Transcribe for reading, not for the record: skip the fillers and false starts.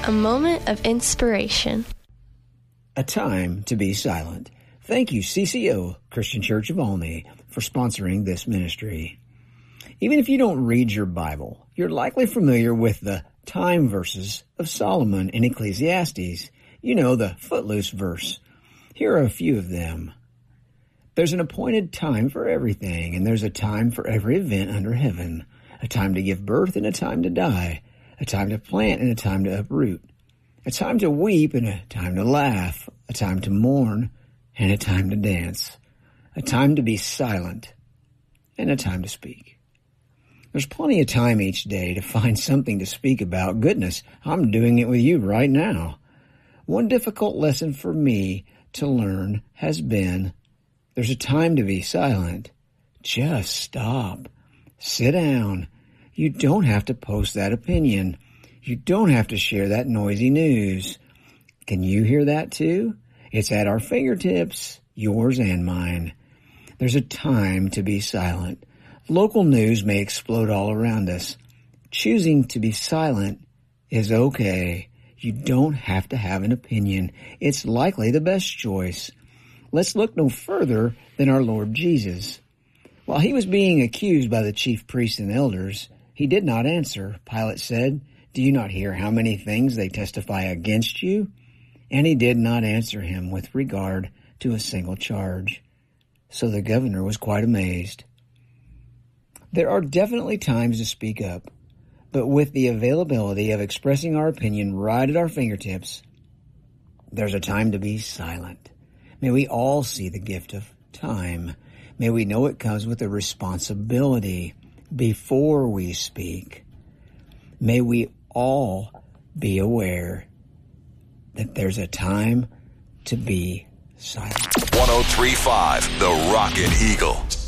a moment of inspiration. A time to be silent. Thank you, CCO, Christian Church of Olney, for sponsoring this ministry. Even if you don't read your Bible, you're likely familiar with the time verses of Solomon in Ecclesiastes. You know, the footloose verse. Here are a few of them. There's an appointed time for everything, and there's a time for every event under heaven. A time to give birth and a time to die. A time to plant and a time to uproot. A time to weep and a time to laugh. A time to mourn and a time to dance. A time to be silent and a time to speak. There's plenty of time each day to find something to speak about. Goodness, I'm doing it with you right now. One difficult lesson for me to learn has been there's a time to be silent. Just stop. Sit down. You don't have to post that opinion. You don't have to share that noisy news. Can you hear that too? It's at our fingertips, yours and mine. There's a time to be silent. Local news may explode all around us. Choosing to be silent is okay. You don't have to have an opinion. It's likely the best choice. Let's look no further than our Lord Jesus. While he was being accused by the chief priests and elders, he did not answer. Pilate said, "Do you not hear how many things they testify against you?" And he did not answer him with regard to a single charge. So the governor was quite amazed. There are definitely times to speak up, but with the availability of expressing our opinion right at our fingertips, there's a time to be silent. May we all see the gift of time. May we know it comes with a responsibility before we speak. May we all be aware that there's a time to be silent. 103.5 The Rocket Eagle.